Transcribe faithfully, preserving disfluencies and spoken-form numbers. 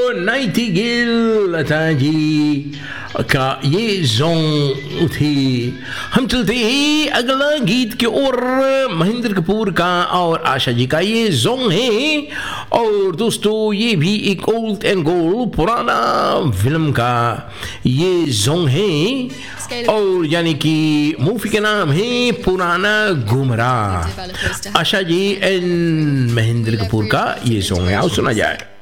Nightingale Lata ji का ये song थी। हम चलते हैं अगला गीत की ओर, महेंद्र कपूर का और आशा जी का ये सॉन्ग है। और दोस्तों ये भी एक ओल्ड एंड गोल्ड पुराना फिल्म का ये सॉन्ग है, और यानी कि मूवी के नाम है पुराना गुमराह। आशा जी एंड महेंद्र कपूर का ये सॉन्ग है, आओ सुना जाए।